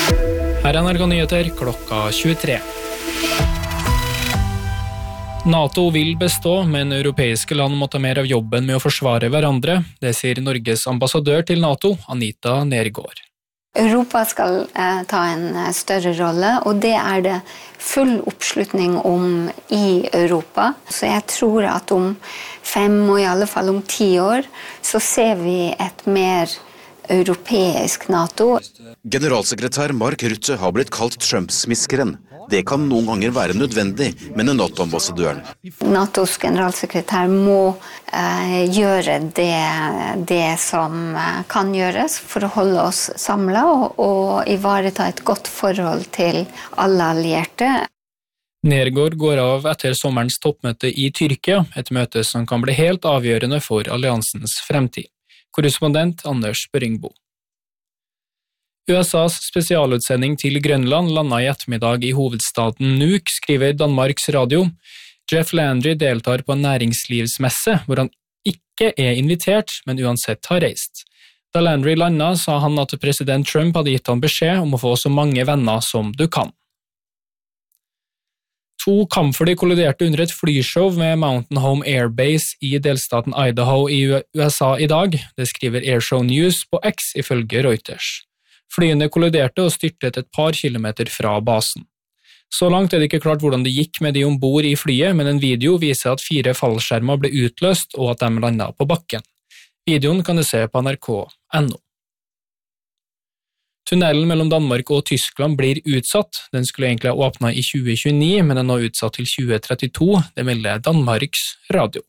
Her NRK Nyheter klokka 23. NATO vil bestå, men europeiske land må ta mer av jobben med å forsvare hverandre. Det sier Norges ambassadør til NATO, Anita Nergård. Europa skal ta en større rolle, og det er det full oppslutning om i Europa. Så jeg tror at om 5 og i alle fall om 10 år, så ser vi et mer europeisk NATO. Generalsekretær Mark Rutte har blitt kalt Trump-smiskeren. Det kan noen ganger være nødvendig, mener NATO-ambassadøren. NATOs generalsekretær må gjøre det som kan gjøres for å holde oss samlet og ivareta et godt forhold til alle allierte. Nergård går av etter sommerens toppmøte i Tyrkia, et møte som kan bli helt avgjørende for alliansens fremtid. Korrespondent Anders Børingbo. USAs spesialutsending til Grønland landet i ettermiddag i hovedstaden Nuuk, skriver Danmarks Radio. Jeff Landry deltar på en næringslivsmesse, hvor han ikke er invitert, men uansett har reist. Da Landry landet, sa han at president Trump hadde gitt ham beskjed om å få så mange venner som du kan. 2 kampfly kolliderte under et flyshow med Mountain Home Air Base i delstaten Idaho i USA i dag. Det skriver Airshow News på X ifølge Reuters. Flyene kolliderte og styrtet et par kilometer fra basen. Så langt er det ikke klart hvordan det gikk med de ombord i flyet, men en video viser at 4 fallskjermer ble utløst og at de landet på bakken. Videoen kan du se på nrk.no. Tunnelen mellom Danmark og Tyskland blir utsatt. Den skulle egentlig ha åpnet i 2029, men den er nå utsatt til 2032, det melder Danmarks Radio.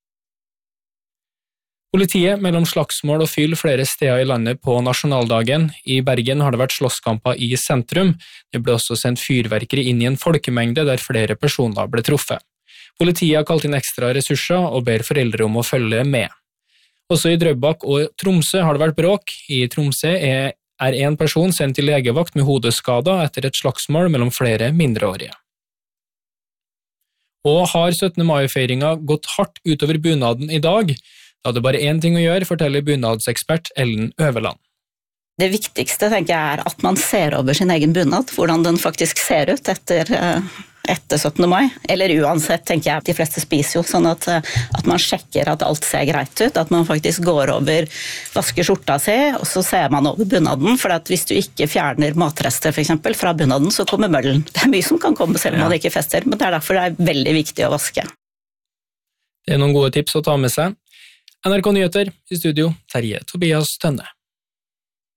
Politiet mellom slagsmål og fyll flere steder i landet på nasjonaldagen. I Bergen har det vært slåsskamper i sentrum. Det ble også sendt fyrverkeri inn i en folkemengde der flere personer ble truffet. Politiet har kalt inn ekstra ressurser og ber foreldre om å følge med. Også i Drøbak og Tromsø har det vært bråk. I Tromsø er en person sendt til legevakt med hodeskader etter et slagsmål mellom flere mindreårige. Og har 17. mai-feiringen gått hardt utover bunaden i dag? Da er det bare én ting å gjøre, forteller bunadsekspert Ellen Øverland. Det viktigste tenker jeg er at man ser over sin egen bunad, hvordan den faktisk ser ut etter 17. mai. Eller uansett tenker jeg at de fleste spiser jo, sånn at man sjekker at alt ser greit ut, at man faktisk går over, vasker skjorta si, og så ser man over bunaden, for at hvis du ikke fjerner matrester for eksempel fra bunaden, så kommer møllen. Det er mye som kan komme selv om man ikke fester, men det er derfor det er veldig viktig å vaske. Det er noen gode tips å ta med seg. NRK Nyheter, i studio, Terje Tobias Tønne.